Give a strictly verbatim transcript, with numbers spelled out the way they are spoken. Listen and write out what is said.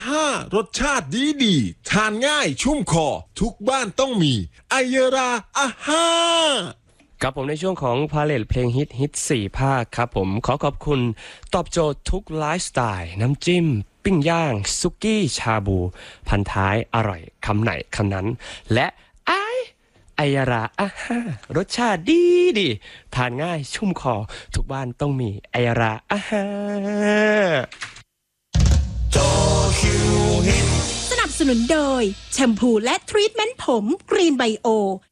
ห้ารสชาติดีดีทานง่ายชุ่มคอทุกบ้านต้องมีไอเยราอาห้าครับผมในช่วงของพาเลทเพลงฮิตฮิตสี่ภาคครับผมขอขอบคุณตอบโจทย์ทุกไลฟ์สไตล์น้ำจิ้มปิ้งย่างซุกี้ชาบูพันท้ายอร่อยคำไหนคำนั้นและไอไอยาราอาห้ารสชาติดีดีทานง่ายชุ่มคอทุกบ้านต้องมีไอยาราอาห้าสนับสนุนโดยแชมพูและทรีทเมนต์ผมกรีนไบโอ